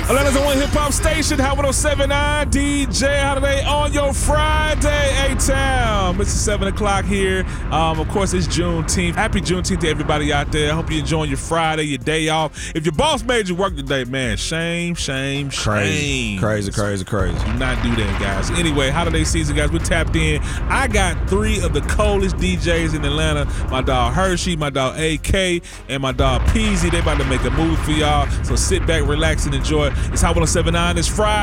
Atlanta's only hip-hop station, Hot 107.9, DJ Holiday on your Friday, A-Town. It's 7 o'clock here. Of course, it's Juneteenth. Happy Juneteenth to everybody out there. I hope you're enjoying your Friday, your day off. If your boss made you work today, man, shame. Crazy. Do not do that, guys. Anyway, holiday season, guys, we're tapped in. I got 3 of the coldest DJs in Atlanta. My dog Hershey, my dog AK, and my dog Peasy. They about to make a move for y'all. So sit back, relax, and enjoy. It's Hot 107.9. It's Friday.